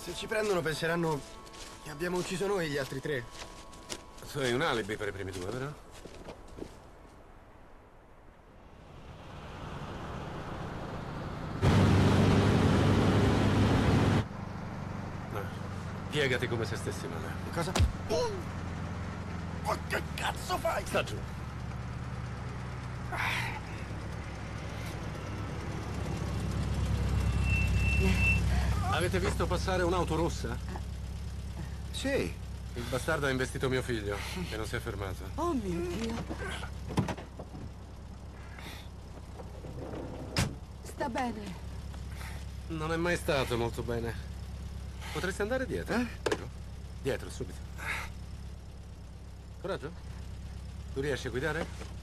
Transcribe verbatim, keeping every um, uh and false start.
Se ci prendono penseranno che abbiamo ucciso noi gli altri tre. Tu hai un alibi per i primi due, vero? No. Piegati come se stessi male. Cosa? Oh! Ma che cazzo fai? Sta giù. Avete visto passare un'auto rossa? Sì. Il bastardo ha investito mio figlio e non si è fermato. Oh mio Dio. Sta bene. Non è mai stato molto bene. Potresti andare dietro? Eh? Prego. Dietro, subito. Coraggio? Tu riesci a guidare?